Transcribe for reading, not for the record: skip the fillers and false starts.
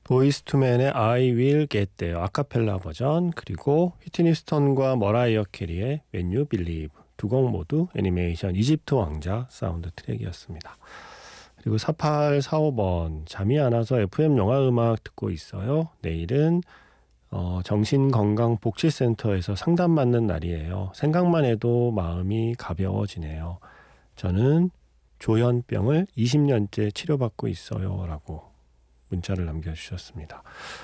보이스 투맨의 I Will Get There 아카펠라 버전, 그리고 휘트니 휴스턴과 머라이어 캐리의 When You Believe, 두 곡 모두 애니메이션 이집트 왕자 사운드 트랙이었습니다. 그리고 4845번, 잠이 안 와서 FM 영화 음악 듣고 있어요. 내일은 정신건강복지센터에서 상담받는 날이에요. 생각만 해도 마음이 가벼워지네요. 저는 조현병을 20년째 치료받고 있어요 라고 문자를 남겨주셨습니다.